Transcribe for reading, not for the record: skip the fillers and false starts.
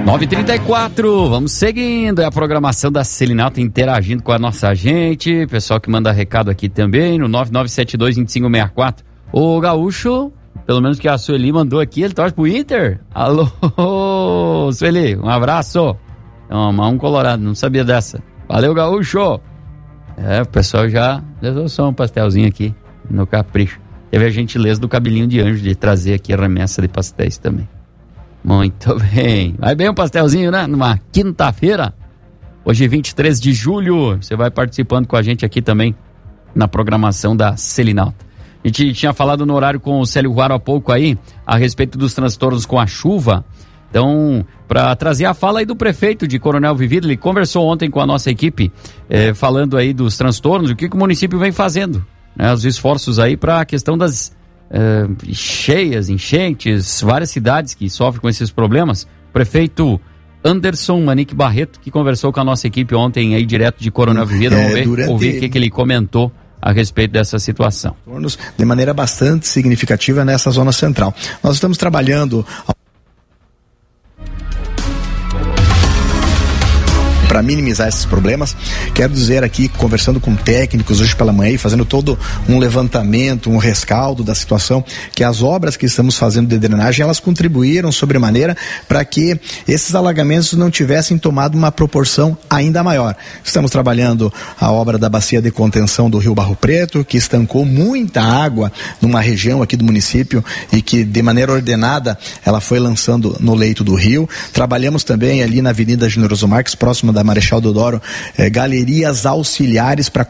9h34, vamos seguindo, é a programação da Selinalta interagindo com a nossa gente, pessoal que manda recado aqui também, no 9972-2564. O Gaúcho, pelo menos que a Sueli mandou aqui, ele torce pro Inter. Alô, Sueli, um abraço. Um colorado, não sabia dessa. Valeu, Gaúcho. O pessoal já levou só um pastelzinho aqui no capricho. Teve a gentileza do Cabelinho de Anjo de trazer aqui a remessa de pastéis também. Muito bem. Vai bem um pastelzinho, né? Numa quinta-feira. Hoje, 23 de julho. Você vai participando com a gente aqui também na programação da Selinalta. A gente tinha falado no horário com o Célio Guaro há pouco aí, a respeito dos transtornos com a chuva. Então, para trazer a fala aí do prefeito de Coronel Vivida, ele conversou ontem com a nossa equipe, falando aí dos transtornos, o que o município vem fazendo, né? Os esforços aí para a questão das cheias, enchentes, várias cidades que sofrem com esses problemas. Prefeito Anderson Manique Barreto, que conversou com a nossa equipe ontem aí direto de Coronel Vivida, vamos ouvir o que ele comentou a respeito dessa situação. De maneira bastante significativa nessa zona central. Nós estamos trabalhando para minimizar esses problemas. Quero dizer aqui, conversando com técnicos hoje pela manhã e fazendo todo um levantamento, um rescaldo da situação, que as obras que estamos fazendo de drenagem, elas contribuíram sobremaneira para que esses alagamentos não tivessem tomado uma proporção ainda maior. Estamos trabalhando a obra da bacia de contenção do Rio Barro Preto, que estancou muita água numa região aqui do município e que de maneira ordenada ela foi lançando no leito do rio. Trabalhamos também ali na Avenida Generoso Marques, próximo da Marechal Deodoro, galerias auxiliares para